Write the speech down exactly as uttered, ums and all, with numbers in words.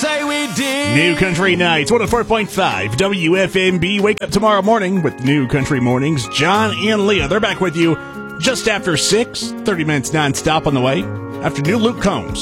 say we did. New Country Nights, one oh four point five W F M B. Wake up tomorrow morning with New Country Mornings. John and Leah, they're back with you just after six. thirty minutes nonstop on the way. After new Luke Combs.